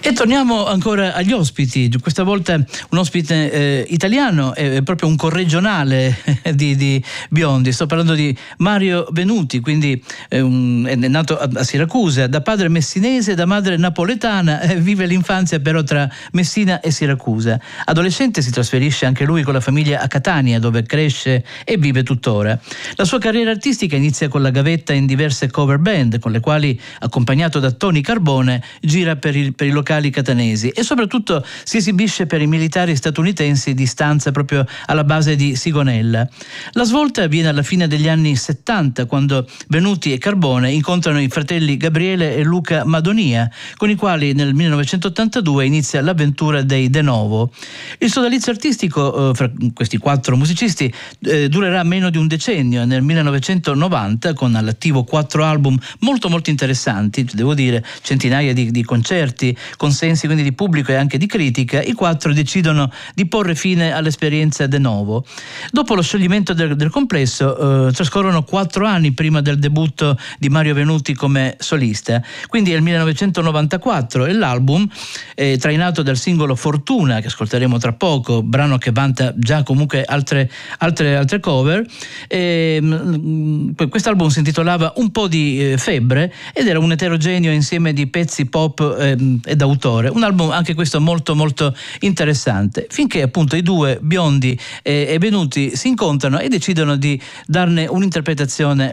E torniamo ancora agli ospiti, questa volta un ospite italiano, è proprio un corregionale di Biondi. Sto parlando di Mario Venuti, quindi è nato a Siracusa, da padre messinese e da madre napoletana, vive l'infanzia però tra Messina e Siracusa. Adolescente si trasferisce anche lui con la famiglia a Catania, dove cresce e vive tuttora. La sua carriera artistica inizia con la gavetta in diverse cover band, con le quali, accompagnato da Tony Carbone, gira per i locali catanesi e soprattutto si esibisce per i militari statunitensi di stanza proprio alla base di Sigonella. La svolta avviene alla fine degli anni 70, quando Venuti e Carbone incontrano i fratelli Gabriele e Luca Madonia, con i quali nel 1982 inizia l'avventura dei De Novo. Il sodalizio artistico fra questi quattro musicisti durerà meno di un decennio. Nel 1990, con all'attivo 4 album molto interessanti, devo dire, centinaia di concerti, consensi quindi di pubblico e anche di critica, i quattro decidono di porre fine all'esperienza De Novo. Dopo lo scioglimento del complesso trascorrono 4 anni prima del debutto di Mario Venuti come solista, quindi è il 1994 e l'album, trainato dal singolo Fortuna, che ascolteremo tra poco, brano che vanta già comunque altre cover, quest'album si intitolava Un po' di febbre ed era un eterogeneo insieme di pezzi pop ed autore, un album anche questo molto interessante, finché appunto i due, Biondi e Venuti, si incontrano e decidono di darne un'interpretazione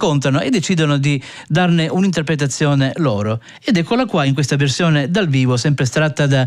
loro, ed eccola qua in questa versione dal vivo, sempre estratta da